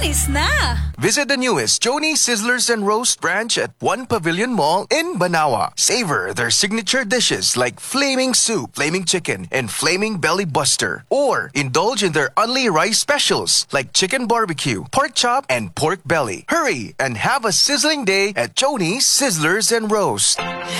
Chonies na! Visit the newest Joni Sizzlers and Roast branch at One Pavilion Mall in Banawa. Savor their signature dishes like Flaming Soup, Flaming Chicken, and Flaming Belly Buster. Or indulge in their Only Rice specials like Chicken Barbecue, Pork Chop, and Pork Belly. Hurry and have a sizzling day at Joni Sizzlers and Roast.